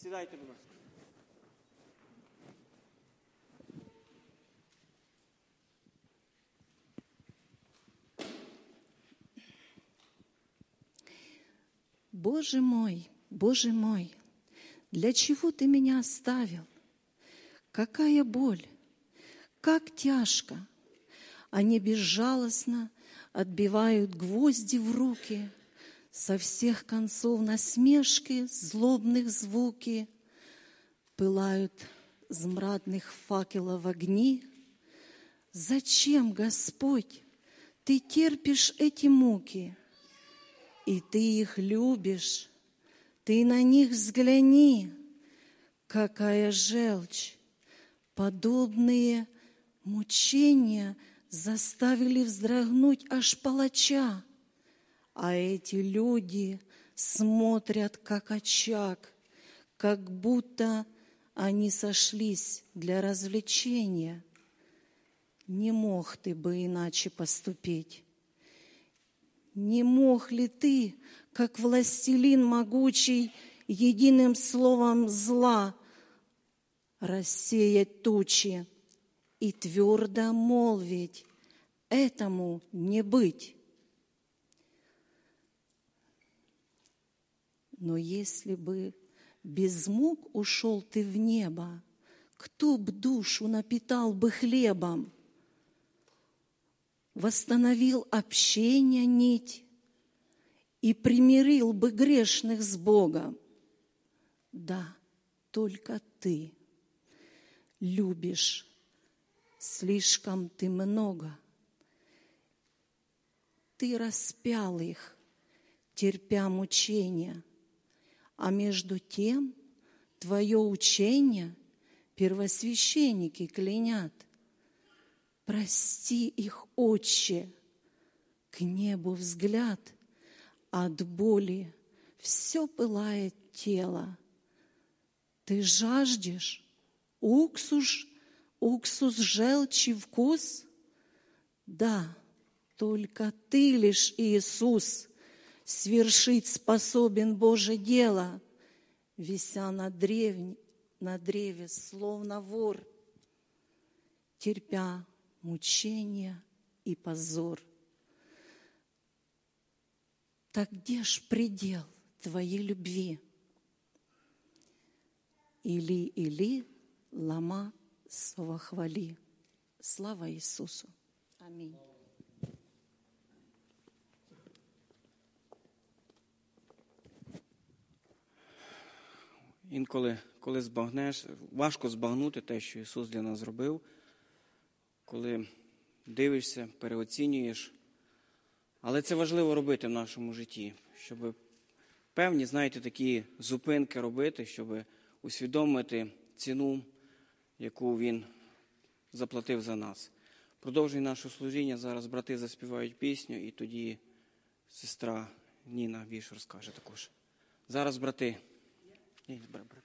Сідайте, будь ласка. Боже мой, для чего Ты меня оставил? Какая боль, как тяжко. Они безжалостно отбивают гвозди в руки, со всех концов насмешки, злобных звуки, пылают змрадных факелов огни. Зачем, Господь, Ты терпишь эти муки? И Ты их любишь, Ты на них взгляни, какая желчь. Подобные мучения заставили вздрогнуть аж палача, а эти люди смотрят, как очаг, как будто они сошлись для развлечения. Не мог Ты бы иначе поступить. Не мог ли Ты, как властелин могучий, единым словом зла рассеять тучи и твердо молвить: этому не быть? Но если бы без мук ушел Ты в небо, кто б душу напитал бы хлебом? Восстановил общение нить и примирил бы грешных с Богом. Да, только Ты любишь, слишком Ты много. Ты распял их, терпя мучения, а между тем Твое учение первосвященники клянят. Прости их, Отче, к небу взгляд, от боли все пылает тело. Ты жаждешь уксус желчи вкус? Да, только Ты лишь, Иисус, свершить способен Божье дело, вися на древе, словно вор, терпя мучения и позор. Так где ж предел Твоей любви? Или, лама совахвали. Слава Ісусу. Амінь. Інколи, коли збагнеш, важко збагнути те, що Ісус для нас зробив, коли дивишся, переоцінюєш. Але це важливо робити в нашому житті, щоб певні, знаєте, такі зупинки робити, щоб усвідомити ціну, яку Він заплатив за нас. Продовжуй наше служіння. Зараз брати заспівають пісню, і тоді сестра Ніна вірш розкаже також. Зараз брати. Ні, брати.